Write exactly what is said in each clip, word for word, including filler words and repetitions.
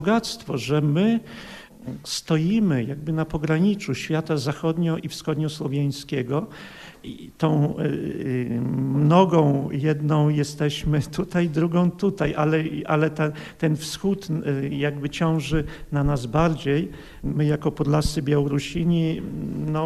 Bogactwo, że my stoimy jakby na pograniczu świata zachodnio- i wschodniosłowiańskiego. I tą y, nogą jedną jesteśmy tutaj, drugą tutaj, ale, ale ta, ten wschód y, jakby ciąży na nas bardziej. My jako Podlascy Białorusini, no,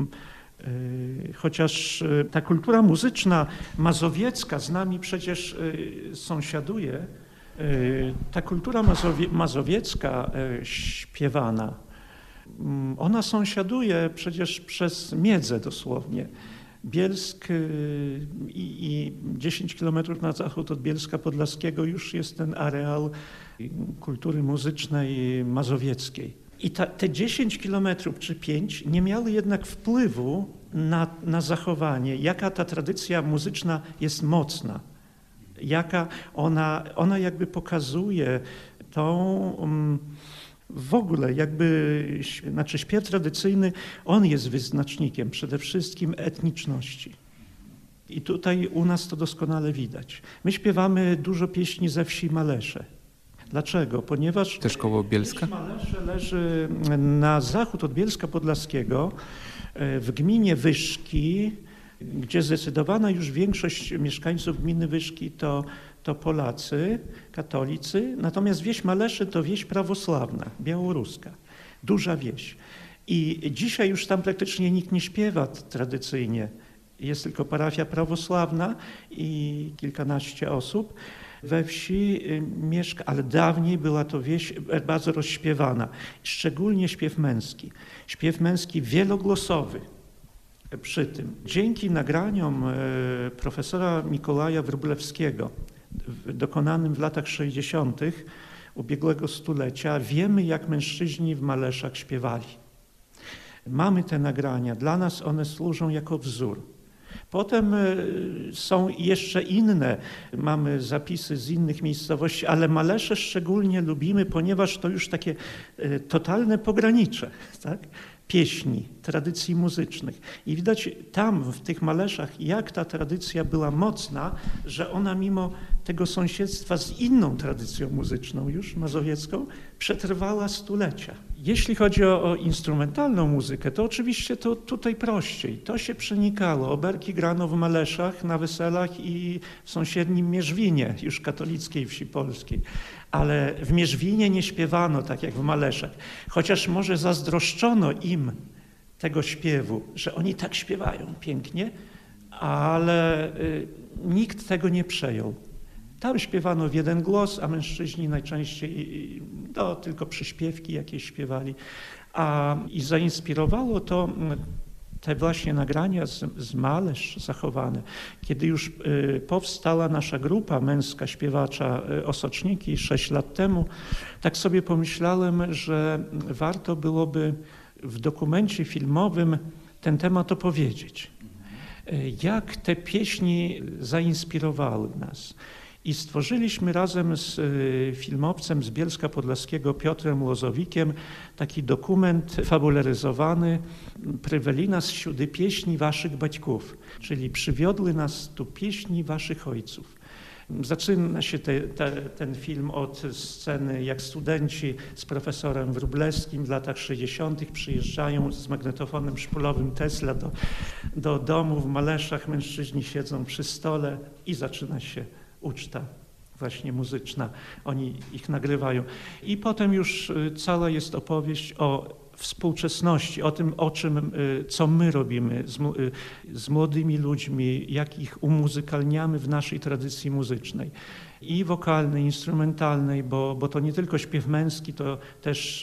y, chociaż ta kultura muzyczna mazowiecka z nami przecież y, sąsiaduje, ta kultura mazowie, mazowiecka śpiewana, ona sąsiaduje przecież przez Miedzę dosłownie. Bielsk i, i dziesięć kilometrów na zachód od Bielska Podlaskiego już jest ten areał kultury muzycznej mazowieckiej. I ta, te dziesięć kilometrów czy pięć nie miały jednak wpływu na, na zachowanie, jaka ta tradycja muzyczna jest mocna. Jaka ona, ona jakby pokazuje tą w ogóle jakby, znaczy śpiew tradycyjny, on jest wyznacznikiem przede wszystkim etniczności. I tutaj u nas to doskonale widać. My śpiewamy dużo pieśni ze wsi Malesze. Dlaczego? Ponieważ też koło Bielska? Wieś Malesze leży na zachód od Bielska Podlaskiego w gminie Wyszki, gdzie zdecydowana już większość mieszkańców gminy Wyszki to, to Polacy, katolicy, natomiast wieś Maleszy to wieś prawosławna, białoruska, duża wieś. I dzisiaj już tam praktycznie nikt nie śpiewa tradycyjnie. Jest tylko parafia prawosławna i kilkanaście osób we wsi mieszka, ale dawniej była to wieś bardzo rozśpiewana, szczególnie śpiew męski. Śpiew męski wielogłosowy. Przy tym, dzięki nagraniom profesora Mikołaja Wróblewskiego, dokonanym w latach sześćdziesiątych ubiegłego stulecia, wiemy, jak mężczyźni w Maleszach śpiewali. Mamy te nagrania, dla nas one służą jako wzór. Potem są jeszcze inne, mamy zapisy z innych miejscowości, ale Malesze szczególnie lubimy, ponieważ to już takie totalne pogranicze, tak? Pieśni, tradycji muzycznych. I widać tam, w tych Maleszach, jak ta tradycja była mocna, że ona mimo tego sąsiedztwa z inną tradycją muzyczną już, mazowiecką, przetrwała stulecia. Jeśli chodzi o, o instrumentalną muzykę, to oczywiście to tutaj prościej. To się przenikało. Oberki grano w Maleszach, na weselach i w sąsiednim Mierzwinie, już katolickiej wsi polskiej. Ale w Mierzwinie nie śpiewano tak jak w Maleszach. Chociaż może zazdroszczono im tego śpiewu, że oni tak śpiewają pięknie, ale y, nikt tego nie przejął. Tam śpiewano w jeden głos, a mężczyźni najczęściej no, tylko przyśpiewki jakieś śpiewali. A, I zainspirowało to te właśnie nagrania z, z Malesz zachowane. Kiedy już y, powstała nasza grupa męska śpiewacza y, Osoczniki sześć lat temu, tak sobie pomyślałem, że warto byłoby w dokumencie filmowym ten temat opowiedzieć. Y, jak te pieśni zainspirowały nas. I stworzyliśmy razem z filmowcem z Bielska Podlaskiego Piotrem Łozowikiem taki dokument fabularyzowany Pryweli nas siudy pieśni waszych baćków, czyli przywiodły nas tu pieśni waszych ojców. Zaczyna się te, te, ten film od sceny, jak studenci z profesorem Wróblewskim w latach sześćdziesiątych przyjeżdżają z magnetofonem szpulowym Tesla do, do domu w Maleszach. Mężczyźni siedzą przy stole i zaczyna się uczta właśnie muzyczna. Oni ich nagrywają. I potem już cała jest opowieść o współczesności, o tym, o czym, co my robimy z, z młodymi ludźmi, jak ich umuzykalniamy w naszej tradycji muzycznej. I wokalnej, instrumentalnej, bo, bo to nie tylko śpiew męski, to też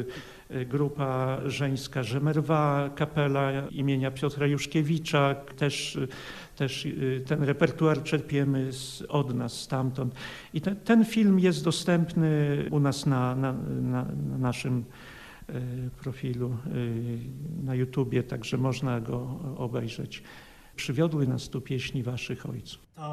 grupa żeńska Żemerwa, kapela imienia Piotra Juszkiewicza, też, też ten repertuar czerpiemy z, od nas stamtąd. I ten, ten film jest dostępny u nas na, na, na, na naszym profilu na YouTubie, także można go obejrzeć. Przywiodły nas tu pieśni waszych ojców.